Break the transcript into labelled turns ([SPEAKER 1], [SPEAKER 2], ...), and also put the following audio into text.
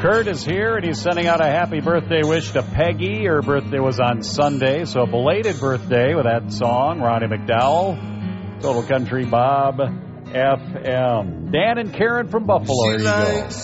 [SPEAKER 1] Kurt is here, and he's sending out a happy birthday wish to Peggy. Her birthday was on Sunday, so a belated birthday with that song, Ronnie McDowell. Total Country Bob FM. Dan and Karen from Buffalo, here you go.